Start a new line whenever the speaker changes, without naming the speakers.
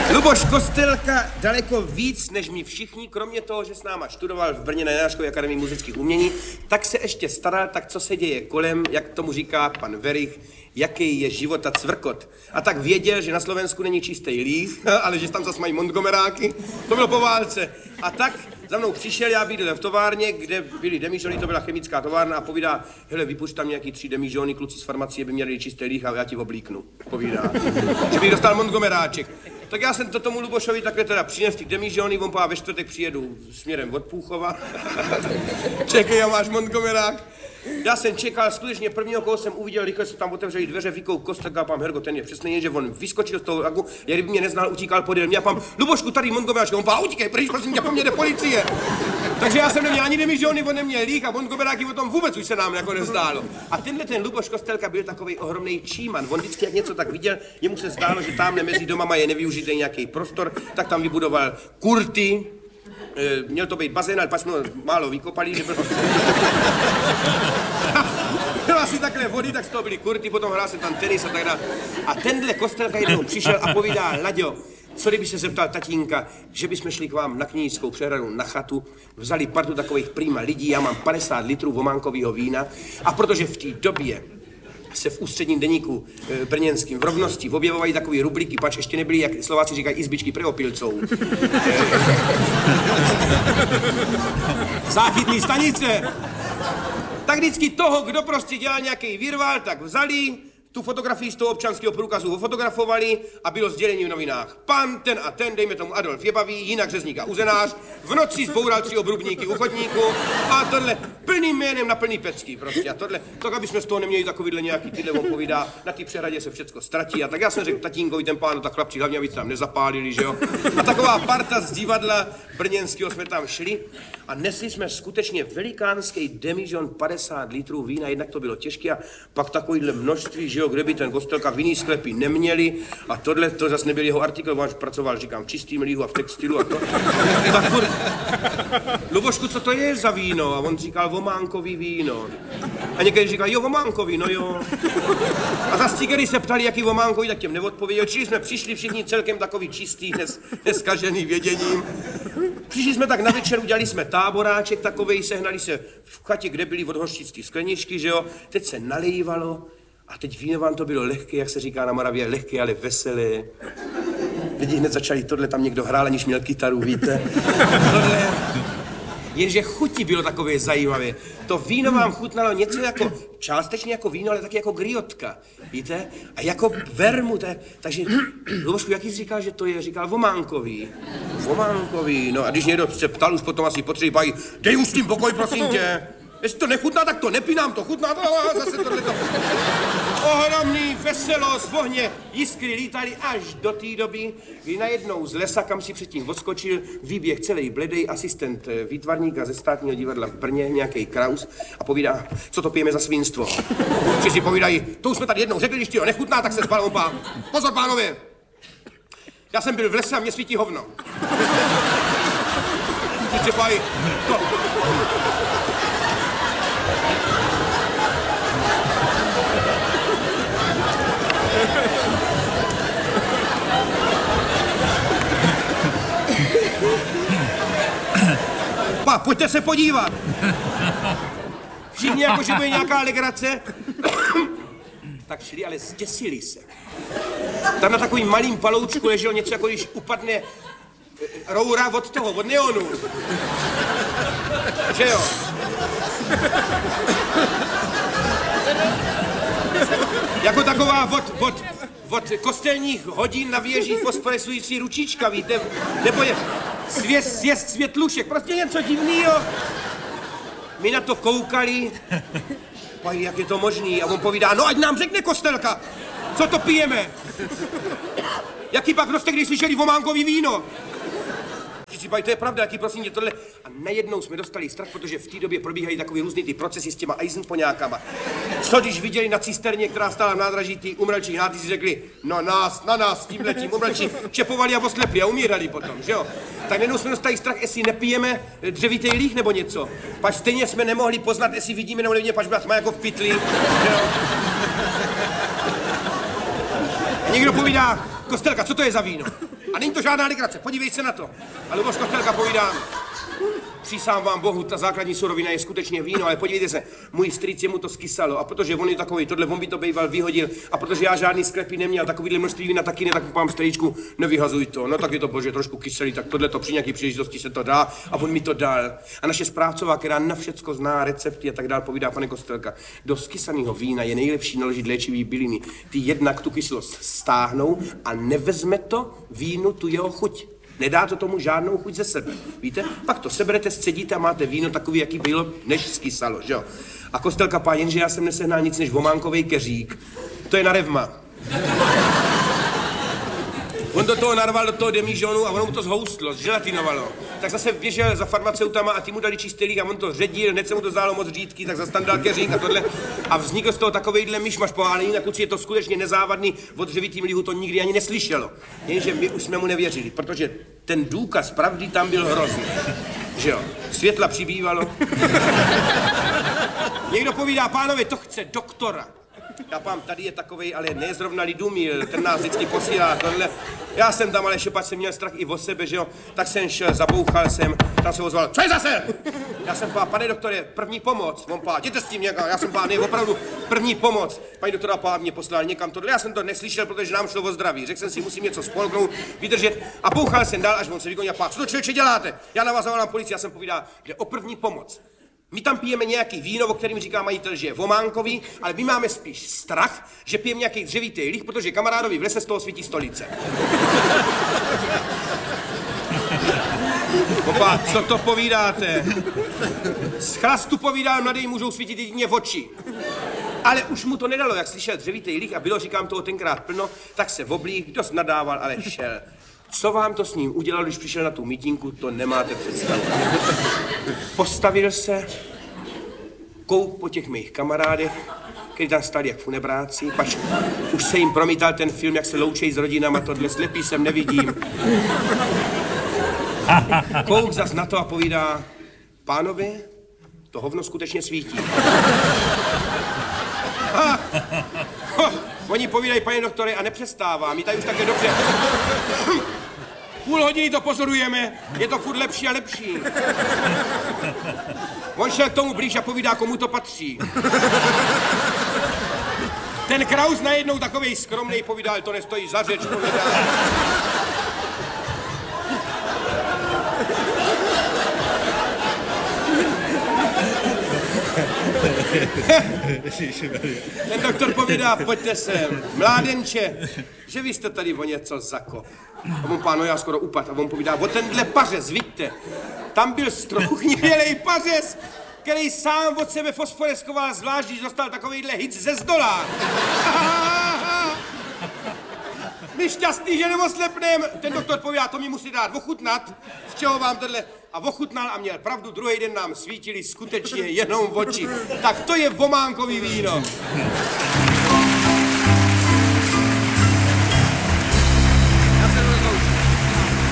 Luboš Kostelka daleko víc než my všichni, kromě toho, že s náma študoval v Brně na Janáčkově akademii muzických umění, tak se ještě staral, tak co se děje kolem, jak tomu říká pan Verich, jaký je život a cvrkot. A tak věděl, že na Slovensku není čistý líh, ale že tam zase mají Montgomeráky. To bylo po válce. A tak za mnou přišel, já bydlel v továrně, kde byly demižony, to byla chemická továrna, a povídá, hele, vypušť tam nějaký 3 demižony, kluci z farmacie by měli čistý líh a já ti oblíknu. Povídá, že bych dostal Montgomeráček. Tak já jsem to tomu Lubošovi takhle teda přines ty demižony, on ve čtvrtek přijedu směrem od Půchova. Čekej, já máš Montgomerák. Já jsem čekal, skutečně prvního, koho jsem uviděl, rychle se tam otevřeli dveře, Víkou Kostelka, pán Hergo, ten je přesně, jenže on vyskočil z toho lagu, jak kdyby mě neznal, utíkal podél mě a pán Lubošku, tady Montgomeráček, on pán, utíkej, pryč, prosím tě, po mně jde policie. Takže já jsem neměl ani demižony, on neměl líh a Montgomeráky o tom vůbec už se nám jako nezdálo. A tenhle ten Luboš Kostelka byl takový ohromný číman, on vždycky jak něco tak viděl, jemu se zdálo, že tamhle mezi domama je nevyužitý nějaký prostor, tak tam vybudoval kurty. Měl to být bazén, ale pak jsme ho málo vykopali, že bylo asi takhle vody, tak z toho byly kurty, potom hrál se tam tenis a tak dále. A tenhle Kostelka jednou přišel a povídá, Laďo, co kdyby se zeptal tatínka, že bychom šli k vám na Knížskou přehradu na chatu, vzali partu takových prima lidí, já mám 50 litrů vománkového vína a protože v té době se v ústředním deníku brněnským v Rovnosti objevovají takový rubliky, pač ještě nebyly, jak Slováci říkají, izbičky pre opilcou. Záchytný stanice. Tak vždycky toho, kdo prostě dělal nějaký virvál, tak vzali, tu fotografii z toho občanského průkazu fotografovali a bylo sdělení v novinách. Pan ten a ten, dejme tomu Adolf Jebavý, jinak řezník a uzenář, v noci zboural 3 obrubníky u chodníku a tohle plným jménem na plný pecky prostě. A tohle, tak aby jsme z toho neměli takovýhle nějaký tyhle, on povídá, na té přehradě se všecko ztratí. A tak já jsem řekl tatínkovi, ten pán, tak chlapci hlavně, aby se tam nezapálili, že jo. A taková parta z divadla brněnského jsme tam šli a nesli jsme skutečně velikánský demižon 50 litrů vína, jednak to bylo těžké a pak takovýhle množství, že jo, kde by ten Kostelka v jiný sklepy neměli a tohle, to zase nebyl jeho artikl, on pracoval, říkám, v čistým líhu a v textilu a to. Tak furt, Lubošku, co to je za víno? A on říkal, vománkový víno. A někdy říkal, jo, vománkový, no jo. A zase když se ptali, jaký vománkový, tak těm neodpověděl. Čili jsme přišli všichni celkem takový čistý, neskažený věděním. Přišli jsme tak na večer, udělali jsme táboráček takovej, sehnali se v chatě, kde byly od hořčic ty skleničky, že jo. Teď se nalejvalo a teď víno vám to bylo lehké, jak se říká na Moravě, lehké, ale veselé. Lidi hned začali, tohle tam někdo hrál, aniž měl kytaru, víte. Tohle. Jenže chuti bylo takové zajímavé. To víno vám chutnalo něco jako, částečně jako víno, ale taky jako griotka, víte? A jako vermut, takže, Lubošku, jaký jsi říkal, že to je? Říkal vománkový. Vománkový, no a když někdo se ptal, už potom asi potřebují, dej už s tím pokoj, prosím tě. Jestli to nechutná, tak to nepínám, to chutná, zase tohleto. Ohromný veselost, v ohně jiskry lítali až do té doby, kdy najednou z lesa, kam si předtím odskočil, výběh celý bledej asistent výtvarníka ze Státního divadla v Brně, nějaký Kraus, a povídá, co to pijeme za svinstvo. Všichni si povídají, to už jsme tady jednou řekli, když ti to nechutná, tak se spal pán. Pozor, pánové, já jsem byl v lese a mě svítí hovno. Všichni povídají, to... Pojďte se podívat. Všichni jako, že bude nějaká legrace. Tak šli, ale zděsili se. Tam na takovým malým paloučku leželo něco, jako když upadne roura od toho, od neonu. Že jo? Jako taková od kostelních hodin na věží fosforescující ručička, víte? Nebo je sjezd světlušek, prostě něco divnýho. My na to koukali, paj, jak je to možný, a on povídá, no ať nám řekne Kostelka, co to pijeme. Jaký pak roste, když slyšeli vománkový víno? Paj, to je pravda, jaký prosím tě tohle. A najednou jsme dostali strach, protože v té době probíhají takový různý ty procesy s těma Eisenpoňákama. Co když viděli na cisterně, která stála v nádraží, ty umrlčí hnátí si řekli, no na nás, s tímhletím umrlčí, čepovali a oslepli a umírali potom, že jo? Tak najednou jsme dostali strach, jestli nepijeme dřevitý líh nebo něco. Pač stejně jsme nemohli poznat, jestli vidíme nebo nevidíme, pač byla tma jako v pytli, že jo? A někdo povídá, Kostelka, co to je za víno? A není to žádná legrace, podívej se na to. A Luboš Kostelka povídá, přísám vám Bohu, ta základní surovina je skutečně víno, ale podívejte se, můj strýc mu to skysalo a protože on je takový, tohle on by to bejval vyhodil a protože já žádný sklepy neměl, takovýhle množství vína taky ne, tak mám strýčku, nevyhazuj to, no tak je to bože trošku kyselý, tak tohle to při nějaký příležitosti se to dá a on mi to dal. A naše správcová, která na všecko zná recepty a tak dál, povídá pane Kostelka, do skysaného vína je nejlepší naložit léčivý byliny. Ty jednak tu kyselost stáhnou a nevezme to vínu tu jeho chuť. Nedá to tomu žádnou chuť ze sebe, víte? Pak to seberete, scedíte a máte víno takový, jaký bylo, než skysalo, že jo? A Kostelka pá, jenže já jsem nesehnal nic než vománkovej keřík. To je na revma. On do toho narval do toho demižonu a ono mu to zhoustlo, zželatinovalo. Tak zase běžel za farmaceutama a ty mu dali čistý lík a on to ředil, hned se mu to zdálo moc řídký, tak zase tam dal keřík a tohle. A vznikl z toho takovejhle myšmaš, ale jinak kluci je to skutečně nezávadný, o dřevitým lihu to nikdy ani neslyšelo. Jenže my už jsme mu nevěřili, protože ten důkaz pravdy tam byl hrozný. Že jo, světla přibývalo. Někdo povídá, pánovi, to chce doktora. Já pám, tady je takovej, ale ne zrovna Lidumil, ten nás vždycky posílá tohle. Já jsem tam, ale šepat jsem měl strach i o sebe, že jo, tak jsem šel, zabouchal jsem, tam se ozval, co je zase? Já jsem pá, pane doktore, první pomoc, on pá, jděte s tím někam, já jsem pá, ne, opravdu, první pomoc. Paní doktora pá mě poslal někam tohle, já jsem to neslyšel, protože nám šlo o zdraví, řekl jsem si, musím něco spolknout, vydržet a bouchal jsem dál, až on se vykonil a pá, co to člověče děláte? Já na vás zavolám policii, já jsem povídá, jde o první pomoc. My tam pijeme nějaký víno, o kterým říká majitel, že je vománkový, ale my máme spíš strach, že pijeme nějaký dřevitý líh, protože kamarádovi v lese z toho svítí stolice. Opa, co to povídáte? Z chlastu povídá, mladý můžou svítit jedině v oči. Ale už mu to nedalo, jak slyšel dřevitý líh a bylo, říkám toho tenkrát plno, tak se oblík, dost nadával, ale šel. Co vám to s ním udělal, když přišel na tu mítinku, to nemáte představu. Postavil se, kouk po těch mých kamarádech, kteří tam stali jak funebráci, pač už se jim promítal ten film, jak se loučejí s rodinama, tohle slepý jsem nevidím. Kouk zas na to a povídá, pánovi, to hovno skutečně svítí. Oni povídají, pane doktore, a nepřestává, my tady už také dobře. Půl hodiny to pozorujeme, je to furt lepší a lepší. On šel k tomu blíž a povídá, komu to patří. Ten Kraus najednou takovej skromnej povídal, to nestojí za řeč, povídá. Ten doktor povídá, pojďte sem, mládenče, že vy jste tady o něco zakop. A on páno, já skoro upad. A on povídá, o tenhle pařez, vidíte, tam byl strouchnivělej pařez, který sám od sebe fosforeskoval, zvlášť, když dostal takovejhle hic ze zdola. My šťastný, že nemoslepnem. Ten doktor povídá, to mi musí dát ochutnat, z čeho vám tohle. A ochutnal a měl pravdu, druhý den nám svítili skutečně jenom oči. Tak to je vománkový víno.